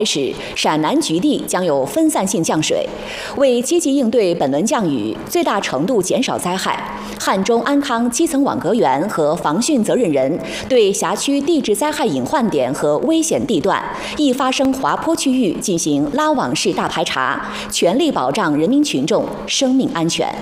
始，陕南局地将有分散性降水。为积极应对本轮降雨，最大程度减少灾害，汉中安康基层网格员和防汛责任人对辖区地质灾害隐患点和危险地段易发生滑坡区域进行拉网式大排查，全力保障人民群众生命安全。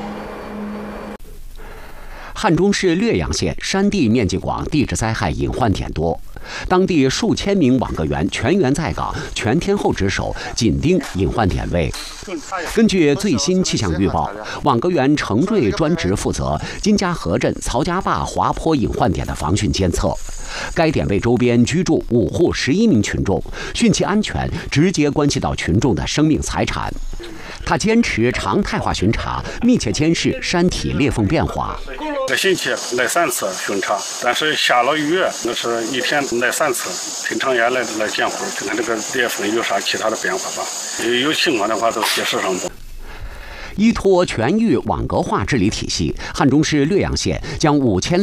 汉中市略阳县山地面积广，地质灾害隐患点多。当地数千名网格员全员在岗，全天候值守，紧盯隐患点位。根据最新气象预报，网格员程瑞专职负责金家河镇曹家坝滑坡隐患点的防汛监测。该点位周边居住5户11名群众，汛期安全直接关系到群众的生命财产。他坚持常态化巡查，密切监视山体裂缝变化。 1个星期来3次巡查，但是下了雨，那是一天来3次，平常也来监护，看看这个裂缝有啥其他的变化吧。有情况的话都及时上报。 依托全域网格化治理体系，汉中市略阳县将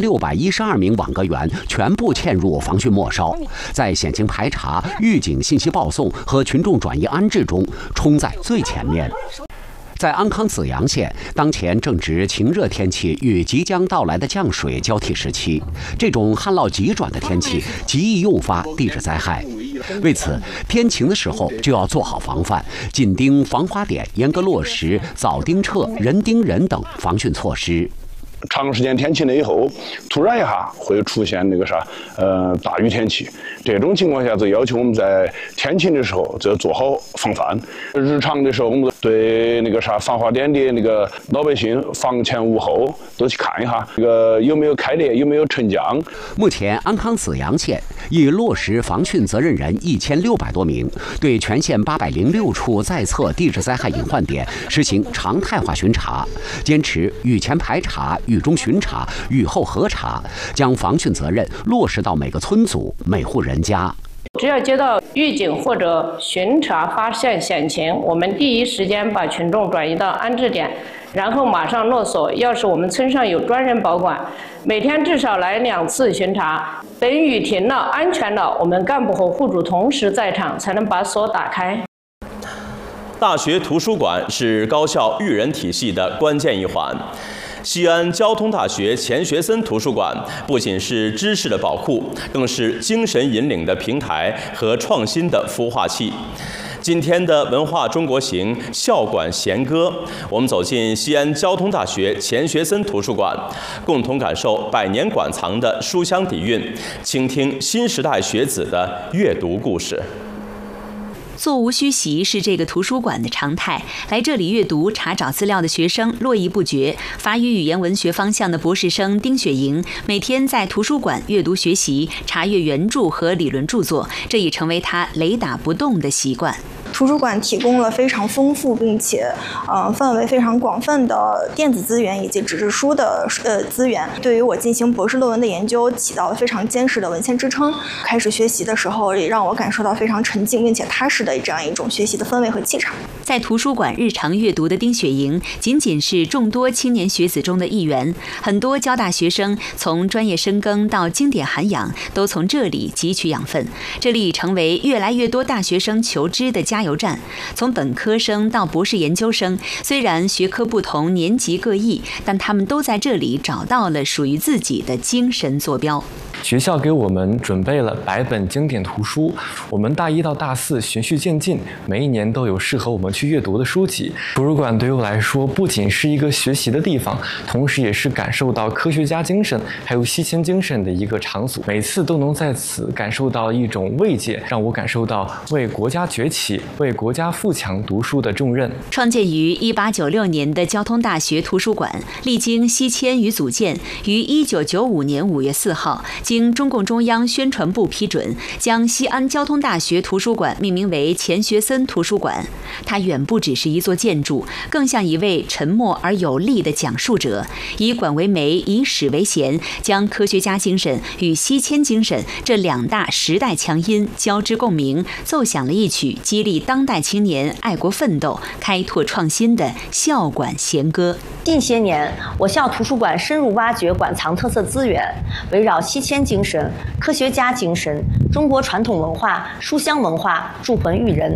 5612名网格员全部嵌入防汛末梢，在险情排查、预警信息报送和群众转移安置中冲在最前面。在安康子阳县，当前正值晴热天气与即将到来的降水交替时期，这种旱涝急转的天气极易诱发地质灾害。为此，天晴的时候就要做好防范，紧盯防滑点，严格落实早盯撤、人盯人等防汛措施。 长时间天晴了以后，突然一下会出现大雨天气，这种情况下就要求我们在天晴的时候就做好防范。日常的时候，我们对防滑点的老百姓防前务后都去看一下，有没有开裂，有没有沉降。 目前，安康子阳县已落实防汛责任人1600多名，对全县806处在测地质灾害隐患点实行常态化巡查，坚持雨前排查、雨中巡查、雨后核查，将防汛责任落实到每个村组、每户人家。 只要接到预警或者巡查发现险情，我们第一时间把群众转移到安置点，然后马上落锁。要是我们村上有专人保管，每天至少来2次巡查。等雨停了、安全了，我们干部和户主同时在场，才能把锁打开。 大学图书馆是高校育人体系的关键一环。西安交通大学钱学森图书馆不仅是知识的宝库，更是精神引领的平台和创新的孵化器。今天的文化中国行校馆弦歌，我们走进西安交通大学钱学森图书馆，共同感受100年馆藏的书香底蕴，倾听新时代学子的阅读故事。 座无虚席是这个图书馆的常态，来这里阅读、查找资料的学生络绎不绝。法语语言文学方向的博士生丁雪莹每天在图书馆阅读学习、查阅原著和理论著作，这已成为她雷打不动的习惯。 图书馆提供了非常丰富并且范围非常广泛的电子资源以及纸质书的资源，对于我进行博士论文的研究起到了非常坚实的文献支撑。开始学习的时候，也让我感受到非常沉静并且踏实的这样一种学习的氛围和气场。 在图书馆日常阅读的丁雪莹，仅仅是众多青年学子中的一员。很多交大学生从专业深耕到经典涵养，都从这里汲取养分。这里已成为越来越多大学生求知的加油站。从本科生到博士研究生，虽然学科不同，年级各异，但他们都在这里找到了属于自己的精神坐标。 学校给我们准备了100本经典图书，我们大1到大4循序渐进，每一年都有适合我们去阅读的书籍。图书馆对于我来说，不仅是一个学习的地方，同时也是感受到科学家精神还有西迁精神的一个场所。每次都能在此感受到一种慰藉，让我感受到为国家崛起、为国家富强读书的重任。 创建于1896年的交通大学图书馆，历经西迁与组建，于1995年5月4号。经中共中央宣传部批准，将西安交通大学图书馆命名为钱学森图书馆。它远不只是一座建筑，更像一位沉默而有力的讲述者，以馆为媒，以史为弦，将科学家精神与西迁精神这2大时代强音交织共鸣，奏响了一曲激励当代青年爱国奋斗、开拓创新的校馆弦歌。 近些年，我校图书馆深入挖掘馆藏特色资源，围绕西迁谦精神、科学家精神、中国传统文化、书香文化、铸魂育人。